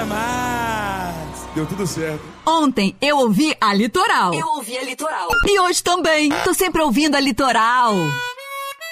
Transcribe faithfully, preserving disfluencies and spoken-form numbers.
mais. Deu tudo certo. Ontem eu ouvi a Litoral. Eu ouvi a Litoral. E hoje também. Tô sempre ouvindo a Litoral.